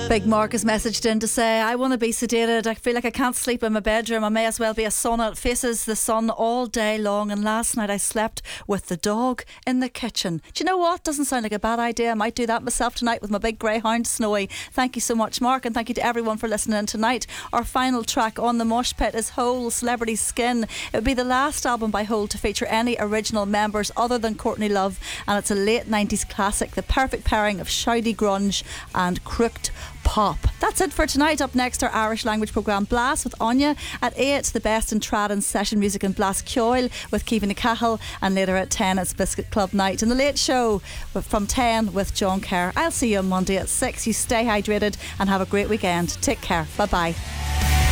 Big Mark has messaged in to say, I want to be sedated. I feel like I can't sleep in my bedroom. I may as well be a sauna. It faces the sun all day long. And last night I slept with the dog in the kitchen. Do you know what? Doesn't sound like a bad idea. I might do that myself tonight with my big greyhound Snowy. Thank you so much, Mark, and thank you to everyone for listening tonight. Our final track on the Mosh Pit is Hole, Celebrity Skin. It would be the last album by Hole to feature any original members other than Courtney Love, and it's a late 90s classic, the perfect pairing of shouty grunge and crooked pop. That's it for tonight. Up next, our Irish language programme Blast with Anya. At 8, the best in trad and session music in Blast Kyoil with Kevin Cahill, and later at 10 it's Biscuit Club Night. And the Late Show from 10 with John Kerr. I'll see you on Monday at 6. You stay hydrated and have a great weekend. Take care. Bye bye.